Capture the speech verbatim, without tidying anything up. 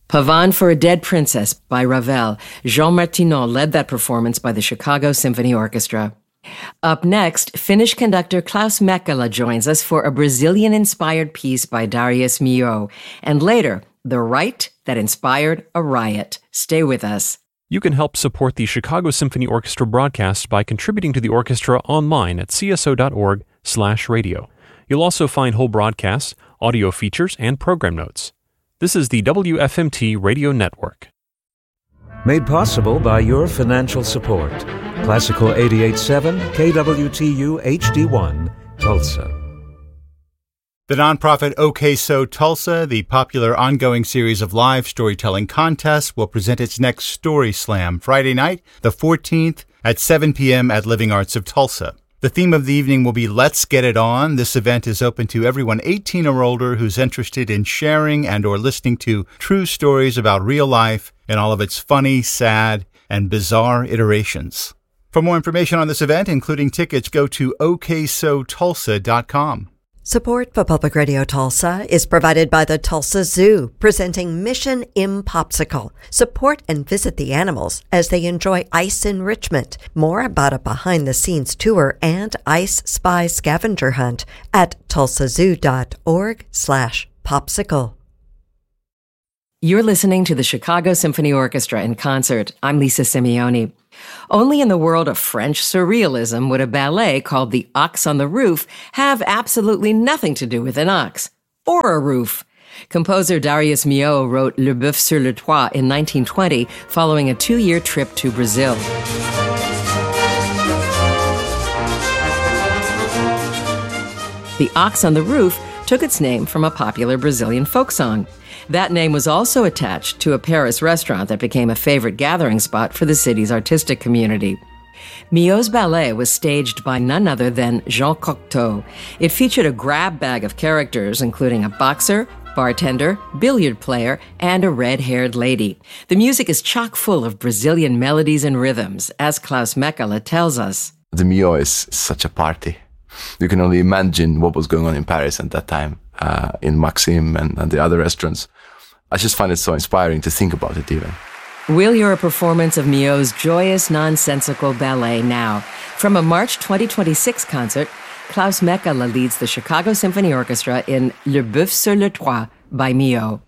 Pavane for a Dead Princess by Ravel. Jean Martinon led that performance by the Chicago Symphony Orchestra. Up next, Finnish conductor Klaus Mäkelä joins us for a Brazilian-inspired piece by Darius Milhaud. And later, The Rite That Inspired a Riot. Stay with us. You can help support the Chicago Symphony Orchestra broadcast by contributing to the orchestra online at c s o dot org slash radio. You'll also find whole broadcasts, audio features, and program notes. This is the W F M T Radio Network. Made possible by your financial support. Classical eighty-eight point seven, K W T U H D one, Tulsa. The nonprofit OK So Tulsa, the popular ongoing series of live storytelling contests, will present its next Story Slam Friday night, the fourteenth, at seven p.m. at Living Arts of Tulsa. The theme of the evening will be Let's Get It On. This event is open to everyone eighteen or older who's interested in sharing and or listening to true stories about real life in all of its funny, sad, and bizarre iterations. For more information on this event, including tickets, go to o k so tulsa dot com. Support for Public Radio Tulsa is provided by the Tulsa Zoo, presenting Mission Impopsicle. Support and visit the animals as they enjoy ice enrichment. More about a behind-the-scenes tour and Ice Spy scavenger hunt at tulsa zoo dot org slash popsicle. You're listening to the Chicago Symphony Orchestra in concert. I'm Lisa Simeoni. Only in the world of French surrealism would a ballet called The Ox on the Roof have absolutely nothing to do with an ox or a roof. Composer Darius Milhaud wrote Le Bœuf sur le Toit in nineteen twenty following a two-year trip to Brazil. The Ox on the Roof took its name from a popular Brazilian folk song. That name was also attached to a Paris restaurant that became a favorite gathering spot for the city's artistic community. Milhaud's ballet was staged by none other than Jean Cocteau. It featured a grab bag of characters, including a boxer, bartender, billiard player, and a red-haired lady. The music is chock full of Brazilian melodies and rhythms, as Klaus Mäkelä tells us. The Milhaud is such a party. You can only imagine what was going on in Paris at that time, uh, in Maxim and, and the other restaurants. I just find it so inspiring to think about it even. We'll hear a performance of Milhaud's joyous, nonsensical ballet now. From a March twenty twenty-six concert, Klaus Mäkelä leads the Chicago Symphony Orchestra in Le Bœuf sur le Toit by Milhaud.